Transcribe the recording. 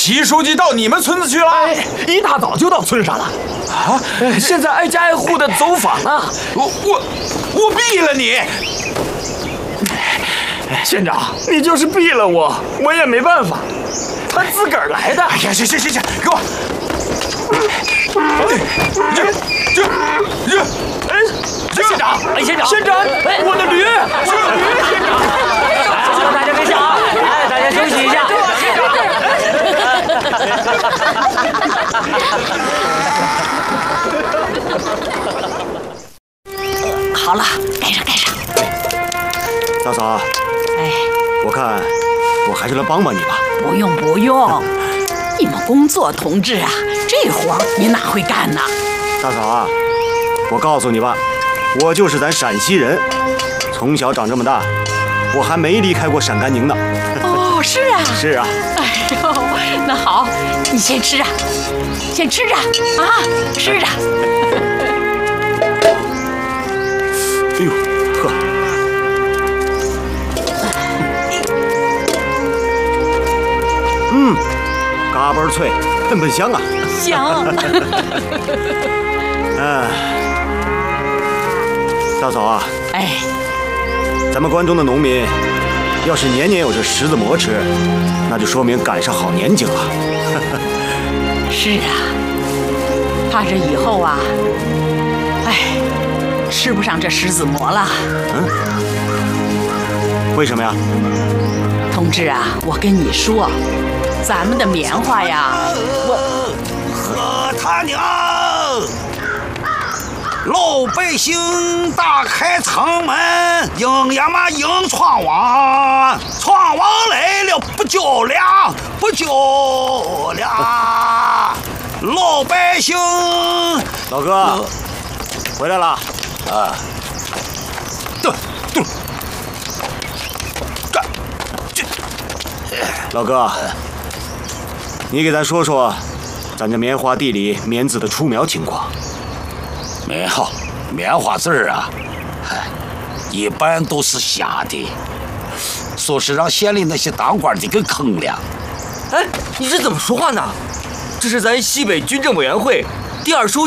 齐书记到你们村子去了？ 一大早就到村上了。 啊！ 现在挨家挨户的走访呢。 我毙了你！ 县长，你就是毙了我，我也没办法。他自个儿来的。 哎呀，行，给我！ 县长，县长，我的驴，县长， 大家别笑啊，大家休息一下。 好了，盖上。 大嫂，我看我还是来帮帮你吧。 不用，你们工作同志啊，这活你哪会干呢？ 大嫂啊，我告诉你吧，我就是咱陕西人，从小长这么大，我还没离开过陕甘宁呢。 哦，是啊。 是啊。 哎呦，那好，你先吃着啊，吃着。 哎呦，呵。嘎嘣脆，喷香啊！ 香。 大嫂啊，咱们关中的农民，要是年年有这石子馍吃，那就说明赶上好年景了。 是啊，怕这以后啊，吃不上这石子馍了。 为什么呀？ 同志啊，我跟你说，咱们的棉花呀， 和他娘！老百姓打开城门，迎呀嘛迎闯王，闯王来了不久了，老百姓。 老哥，回来了。老哥，你给咱说说，咱这棉花地里棉籽的出苗情况。 棉花籽儿啊，一般都是瞎的，说是让县里那些当官的给坑了。 你这怎么说话呢？这是咱西北军政委员会第2书记